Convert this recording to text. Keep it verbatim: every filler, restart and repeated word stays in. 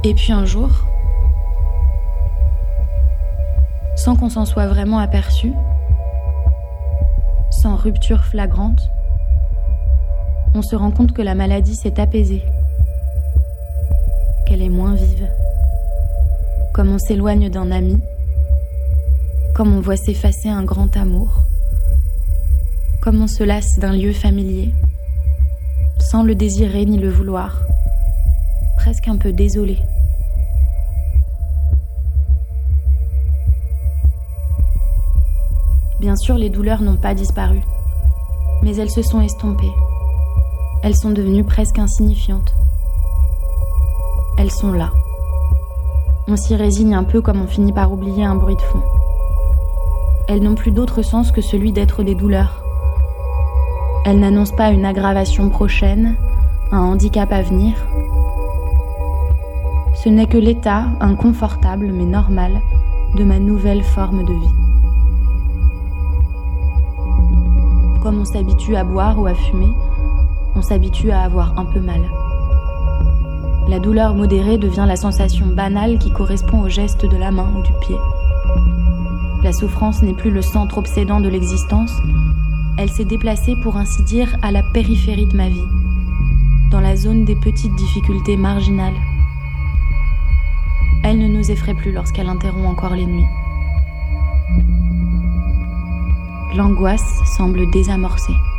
Et puis un jour, sans qu'on s'en soit vraiment aperçu, sans rupture flagrante, on se rend compte que la maladie s'est apaisée, qu'elle est moins vive, comme on s'éloigne d'un ami, comme on voit s'effacer un grand amour, comme on se lasse d'un lieu familier, sans le désirer ni le vouloir, presque un peu désolé. Bien sûr, les douleurs n'ont pas disparu, mais elles se sont estompées. Elles sont devenues presque insignifiantes. Elles sont là. On s'y résigne un peu comme on finit par oublier un bruit de fond. Elles n'ont plus d'autre sens que celui d'être des douleurs. Elles n'annoncent pas une aggravation prochaine, un handicap à venir. Ce n'est que l'état, inconfortable mais normal, de ma nouvelle forme de vie. Comme on s'habitue à boire ou à fumer, on s'habitue à avoir un peu mal. La douleur modérée devient la sensation banale qui correspond au geste de la main ou du pied. La souffrance n'est plus le centre obsédant de l'existence, elle s'est déplacée pour ainsi dire à la périphérie de ma vie, dans la zone des petites difficultés marginales. Elle ne nous effraie plus lorsqu'elle interrompt encore les nuits. L'angoisse semble désamorcée.